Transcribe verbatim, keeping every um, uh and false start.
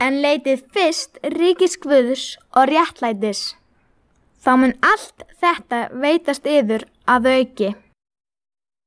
En leitið fyrst ríkis Guðs og réttlætis. Þá mun allt þetta veitast yður að auki.